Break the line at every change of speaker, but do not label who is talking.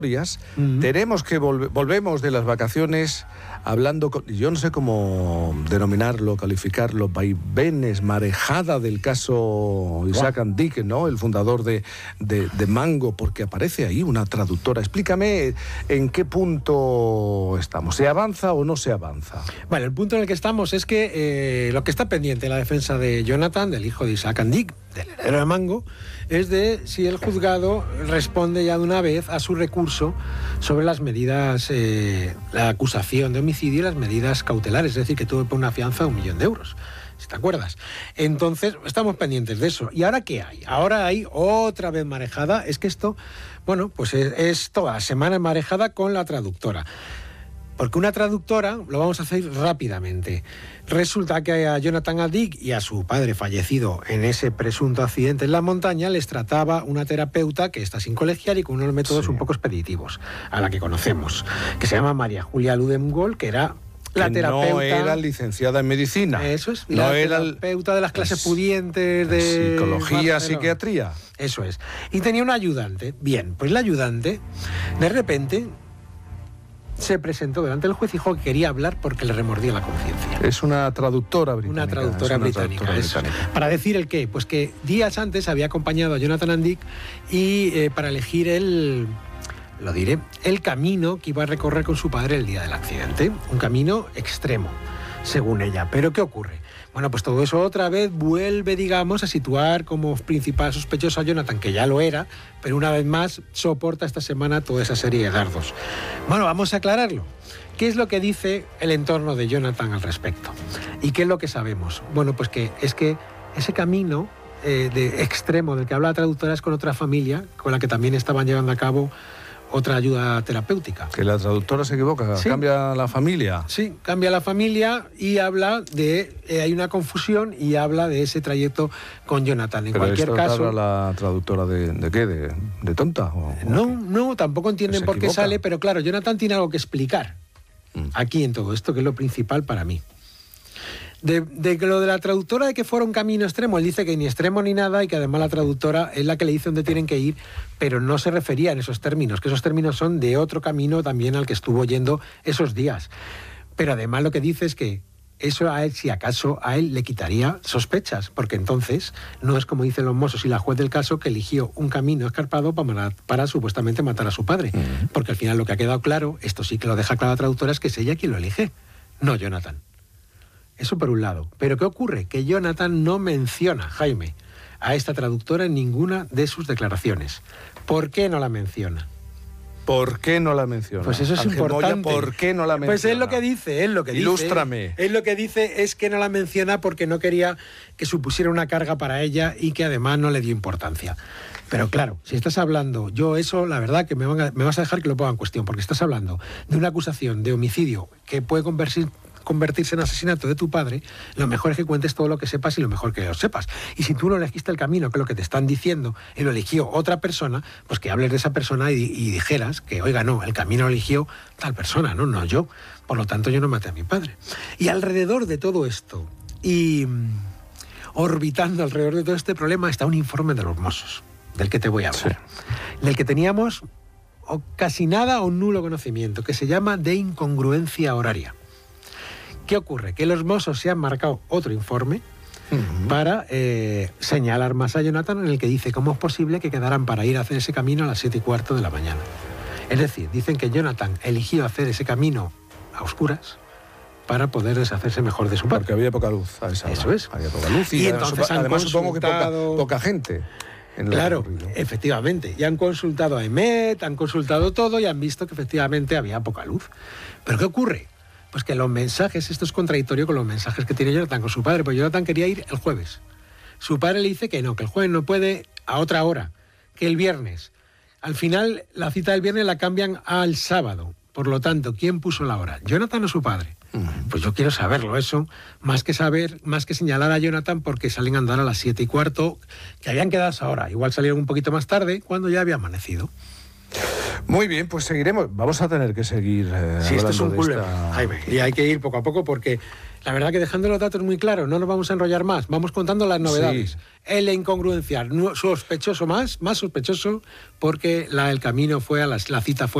Tenemos que volvemos de las vacaciones hablando yo no sé cómo denominarlo, calificarlo, vaivenes, marejada del caso Isaac Andique, ¿no? El fundador de Mango, porque aparece ahí una traductora. Explícame en qué punto estamos. ¿Se avanza o no se avanza?
Bueno, el punto en el que estamos es que lo que está pendiente en la defensa de Jonathan, del hijo de Isaac Andique, del heredero de Mango, es de si el juzgado responde ya de una vez a su recurso sobre las medidas, la acusación de homicidio y las medidas cautelares, es decir, que tuvo una fianza de 1 millón de euros, si te acuerdas. Entonces, estamos pendientes de eso. ¿Y ahora qué hay? Ahora hay otra vez marejada. Es que esto, bueno, pues es toda la semana marejada con la traductora. Porque una traductora, lo vamos a hacer rápidamente. Resulta que a Jonathan Andique y a su padre fallecido en ese presunto accidente en la montaña les trataba una terapeuta que está sin colegiar y con unos métodos un poco expeditivos, a la que conocemos, que se llama María Julia Ludengol, que era la terapeuta...
No era licenciada en medicina.
Eso es,
no
la
era
terapeuta de las clases pudientes de...
Psicología, psiquiatría.
Eso es. Y tenía una ayudante. Bien, pues la ayudante, de repente... se presentó delante del juez y dijo que quería hablar porque le remordía la conciencia.
Es una traductora británica.
Una traductora británica. Para decir el qué, pues que días antes había acompañado a Jonathan Andique y para elegir el camino que iba a recorrer con su padre el día del accidente. Un camino extremo, según ella. ¿Pero qué ocurre? Bueno, pues todo eso otra vez vuelve, digamos, a situar como principal sospechoso a Jonathan, que ya lo era, pero una vez más soporta esta semana toda esa serie de dardos. Bueno, vamos a aclararlo. ¿Qué es lo que dice el entorno de Jonathan al respecto? ¿Y qué es lo que sabemos? Bueno, pues que es que ese camino de extremo del que habla la traductora es con otra familia, con la que también estaban llevando a cabo otra ayuda terapéutica.
Que la traductora se equivoca, ¿sí? Cambia la familia.
Sí, cambia la familia y habla de... hay una confusión y habla de ese trayecto con Jonathan. En cualquier caso...
¿Pero la traductora de qué? ¿De tonta?
No, tampoco entienden por qué sale, pero claro, Jonathan tiene algo que explicar aquí en todo esto, que es lo principal para mí. De lo de la traductora de que fuera un camino extremo, él dice que ni extremo ni nada y que además la traductora es la que le dice dónde tienen que ir, pero no se refería en esos términos, que esos términos son de otro camino también al que estuvo yendo esos días. Pero además lo que dice es que eso a él, si acaso, a él le quitaría sospechas, porque entonces no es como dicen los mozos y la juez del caso que eligió un camino escarpado para supuestamente matar a su padre. Porque al final lo que ha quedado claro, esto sí que lo deja claro la traductora, es que es ella quien lo elige, no Jonathan. Eso por un lado. Pero ¿qué ocurre? Que Jonathan no menciona, Jaime, a esta traductora en ninguna de sus declaraciones. ¿Por qué no la menciona?
¿Por qué no la menciona?
Pues eso es
Ángel
importante.
Moya, ¿por qué no la menciona?
Pues es lo que dice,
Ilústrame.
Él lo que dice es que no la menciona porque no quería que supusiera una carga para ella y que además no le dio importancia. Pero claro, si estás hablando, yo eso, la verdad que me vas a dejar que lo ponga en cuestión, porque estás hablando de una acusación de homicidio que puede convertirse en asesinato de tu padre, lo mejor es que cuentes todo lo que sepas y lo mejor que lo sepas. Y si tú no elegiste el camino, que es lo que te están diciendo, y lo eligió otra persona, pues que hables de esa persona y dijeras que, oiga, no, el camino lo eligió tal persona, no yo. Por lo tanto, yo no maté a mi padre. Y alrededor de todo esto, y orbitando alrededor de todo este problema, está un informe de los Mossos, del que te voy a hablar. Sí. Del que teníamos casi nada o nulo conocimiento, que se llama de incongruencia horaria. ¿Qué ocurre? Que los Mossos se han marcado otro informe para señalar más a Jonathan, en el que dice cómo es posible que quedaran para ir a hacer ese camino a las 7:15 de la mañana. Es decir, dicen que Jonathan eligió hacer ese camino a oscuras para poder deshacerse mejor de su padre.
Porque había poca luz a esa hora.
Eso es.
Había poca luz
y entonces
además supongo que poca gente.
Claro, efectivamente. Y han consultado a EMET, han consultado todo y han visto que efectivamente había poca luz. ¿Pero qué ocurre? Pues que los mensajes, esto es contradictorio con los mensajes que tiene Jonathan con su padre, porque Jonathan quería ir el jueves. Su padre le dice que no, que el jueves no puede a otra hora, que el viernes. Al final, la cita del viernes la cambian al sábado. Por lo tanto, ¿quién puso la hora? ¿Jonathan o su padre? Pues yo quiero saberlo eso, más que señalar a Jonathan porque salen a andar a las 7:15, que habían quedado a esa hora. Igual salieron un poquito más tarde, cuando ya había amanecido.
Muy bien, pues seguiremos. Vamos a tener que seguir
Sí, esto es un problema,
esta...
Jaime, y hay que ir poco a poco porque la verdad que dejando los datos muy claros, no nos vamos a enrollar más, vamos contando las novedades.
Sí.
En la incongruencia, sospechoso más sospechoso, porque el camino fue la cita fue